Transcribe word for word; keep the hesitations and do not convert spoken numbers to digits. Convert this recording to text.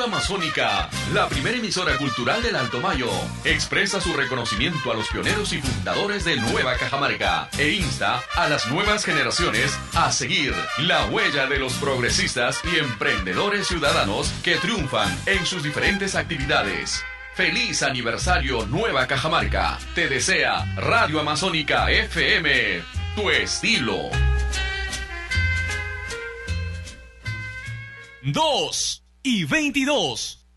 Amazónica, la primera emisora cultural del Alto Mayo, expresa su reconocimiento a los pioneros y fundadores de Nueva Cajamarca e insta a las nuevas generaciones a seguir la huella de los progresistas y emprendedores ciudadanos que triunfan en sus diferentes actividades. ¡Feliz aniversario Nueva Cajamarca! Te desea Radio Amazónica F M, tu estilo. Dos y veintidós.